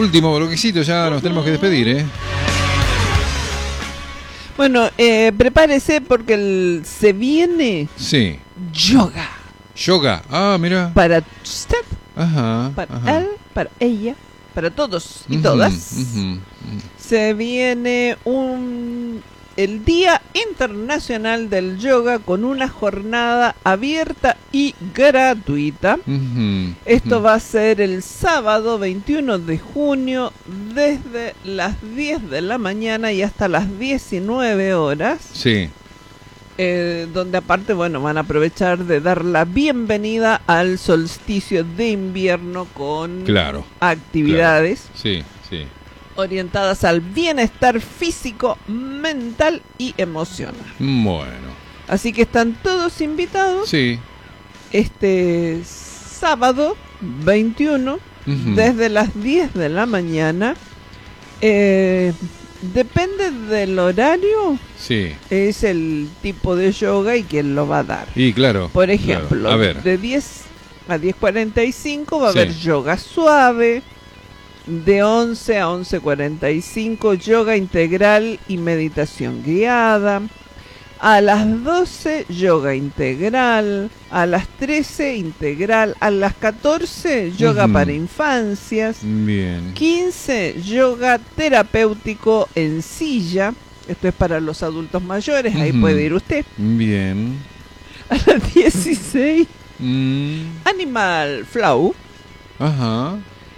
Último bloquecito, ya nos tenemos que despedir, ¿eh? Bueno, prepárese porque se viene Sí. yoga. Yoga. Ah, mira. Para usted, Ajá. para ajá. él, para ella, para todos y todas. Se viene el Día Internacional del Yoga con una jornada abierta y gratuita. Esto va a ser el sábado 21 de junio desde las 10 de la mañana y hasta las 19 horas. Sí. Donde aparte, bueno, van a aprovechar de dar la bienvenida al solsticio de invierno con actividades. Claro. Sí, sí. Orientadas al bienestar físico, mental y emocional. Bueno. Así que están todos invitados. Sí. Este sábado 21 desde las 10 de la mañana. Depende del horario. Sí. Es el tipo de yoga y quién lo va a dar. Y claro. Por ejemplo, claro. A ver. de 10 a 10:45 va a haber yoga suave. De 11 a 11:45 yoga integral y meditación guiada. A las 12 yoga integral. A las 13 integral. A las 14 yoga para infancias. Bien. 15 yoga terapéutico en silla. Esto es para los adultos mayores. Ahí puede ir usted. Bien. A las 16 Animal Flow. Ajá.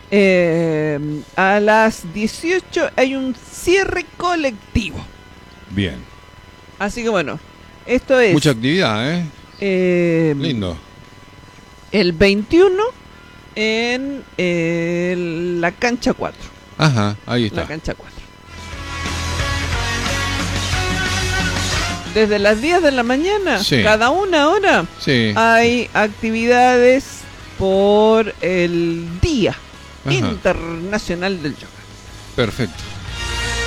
A las 18 hay un cierre colectivo. Bien. Así que bueno, esto es... Mucha actividad, ¿eh? Lindo. El 21 en la cancha 4. Ajá, ahí está. La cancha 4. Desde las 10 de la mañana, cada una hora, hay actividades por el Día Internacional del Yoga. Perfecto.